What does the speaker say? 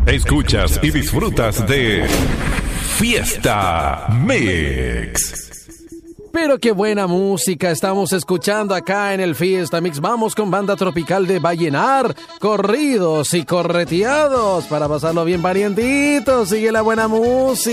Escuchas y disfrutas de Fiesta Mix. Pero qué buena música estamos escuchando acá en el Fiesta Mix. Vamos con banda tropical de Vallenar, corridos y correteados para pasarlo bien, parientitos. Sigue la buena música.